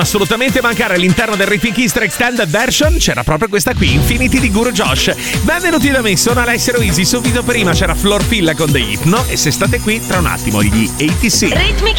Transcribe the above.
Assolutamente mancare all'interno del Ripping History Extended Version c'era proprio questa qui, Infinity di Guru Josh. Benvenuti da me, sono Alessio Easy. Subito prima c'era Flor Filla con The Hypno e se state qui tra un attimo gli ATC. Rhythmic